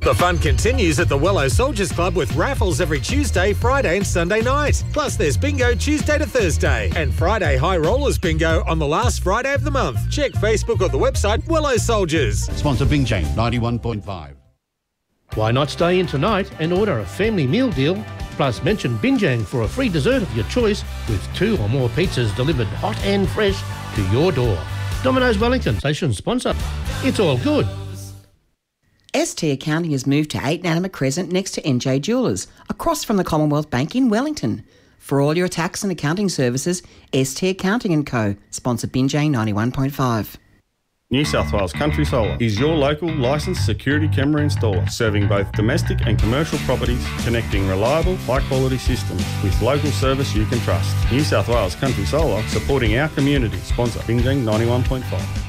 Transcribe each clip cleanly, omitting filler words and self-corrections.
The fun continues at the Wello Soldiers Club with raffles every Tuesday, Friday and Sunday night. Plus there's bingo Tuesday to Thursday and Friday High Rollers bingo on the last Friday of the month. Check Facebook or the website Wello Soldiers. Sponsor Bingjang 91.5. Why not stay in tonight and order a family meal deal? Plus mention Binjang for a free dessert of your choice with 2 or more pizzas delivered hot and fresh to your door. Domino's Wellington, station sponsor. It's all good. ST Accounting has moved to 8 Nanama Crescent next to NJ Jewellers, across from the Commonwealth Bank in Wellington. For all your tax and accounting services, ST Accounting & Co. Sponsor Binjang 91.5. New South Wales Country Solar is your local licensed security camera installer, serving both domestic and commercial properties, connecting reliable, high-quality systems with local service you can trust. New South Wales Country Solar, supporting our community. Sponsor Binjang 91.5.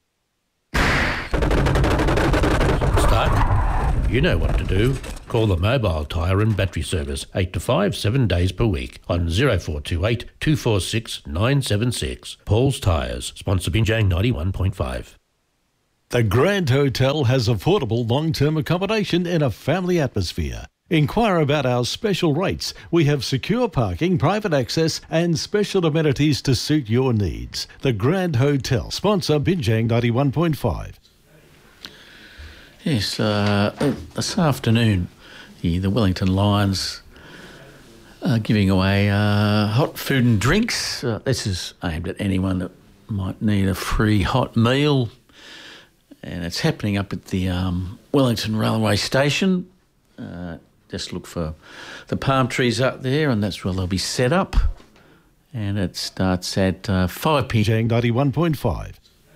You know what to do. Call the Mobile Tyre and Battery Service 8 to 5, 7 days per week on 0428 246 976. Paul's Tyres, sponsor Binjang 91.5. The Grand Hotel has affordable long-term accommodation in a family atmosphere. Inquire about our special rates. We have secure parking, private access and special amenities to suit your needs. The Grand Hotel, sponsor Binjang 91.5. Yes, this afternoon, the Wellington Lions are giving away hot food and drinks. This is aimed at anyone that might need a free hot meal. And it's happening up at the Wellington Railway Station. Just look for the palm trees up there, and that's where they'll be set up. And it starts at 5 p.m. 91.5.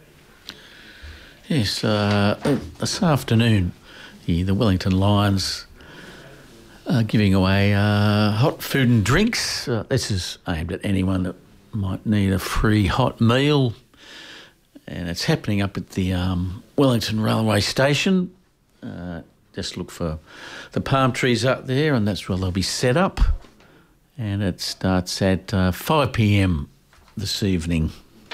Yes, this afternoon, the Wellington Lions are giving away hot food and drinks. This is aimed at anyone that might need a free hot meal. And it's happening up at the Wellington Railway Station. Just look for the palm trees up there, and that's where they'll be set up. And it starts at 5 p.m. this evening.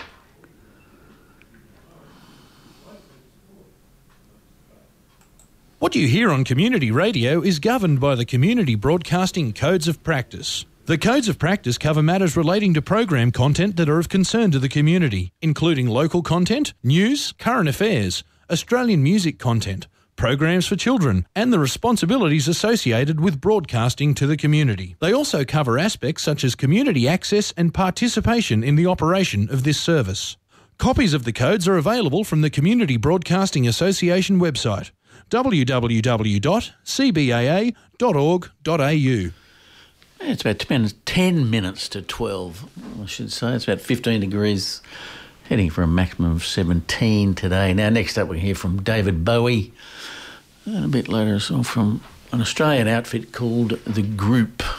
What you hear on community radio is governed by the Community Broadcasting Codes of Practice. The Codes of Practice cover matters relating to program content that are of concern to the community, including local content, news, current affairs, Australian music content, programs for children, and the responsibilities associated with broadcasting to the community. They also cover aspects such as community access and participation in the operation of this service. Copies of the codes are available from the Community Broadcasting Association website, www.cbaa.org.au. It's about 10 minutes to 12, I should say. It's about 15 degrees, heading for a maximum of 17 today. Now, next up we hear from David Bowie, and a bit later a song from an Australian outfit called The Group.